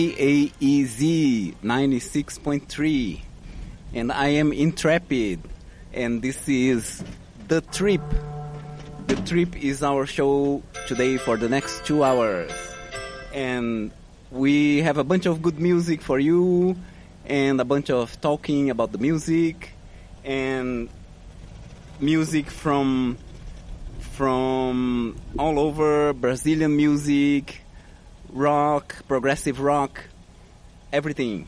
AEZ 96.3, and I am Intrepid, and this is The Trip. The Trip is our show today for the next 2 hours, and we have a bunch of good music for you, and a bunch of talking about the music, and music from all over, Brazilian music, rock, progressive rock, everything.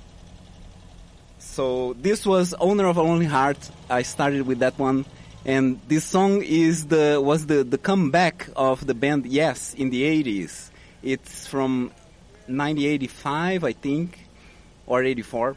So this was Owner of a Lonely Heart. I started with that one, and this song was the comeback of the band Yes in the 80s. It's from 1985, I think, or 84.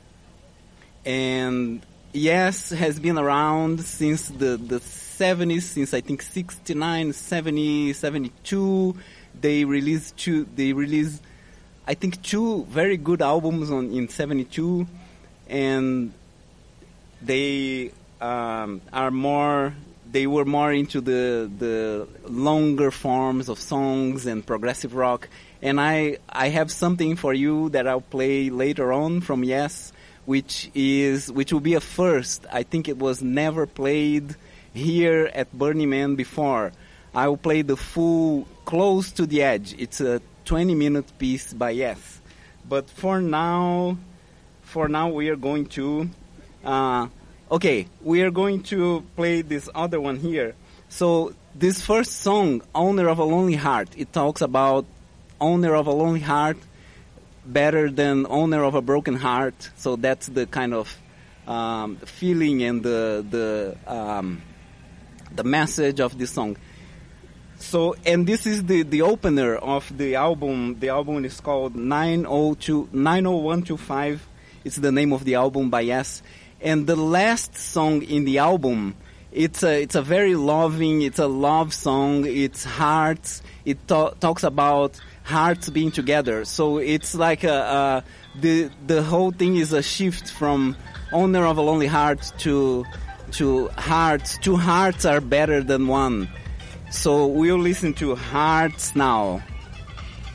And Yes has been around since the 70s, since I think 69, 70, 72. They released I think two very good albums in 72, and they were more into the longer forms of songs and progressive rock. And I have something for you that I'll play later on from Yes, which will be a first. I think it was never played here at Burning Man before. I will play the full Close to the Edge. It's a 20-minute piece by Yes. But for now we are going to we are going to play this other one here. So this first song, Owner of a Lonely Heart, it talks about owner of a lonely heart better than owner of a broken heart. So that's the kind of feeling and the message of this song. So, and this is the opener of the album. The album is called 90125. It's the name of the album by Yes. And the last song in the album, it's a very loving, it's a love song. It's hearts. It talks about hearts being together. So it's like the whole thing is a shift from owner of a lonely heart to hearts. Two hearts are better than one. So we'll listen to Hearts now.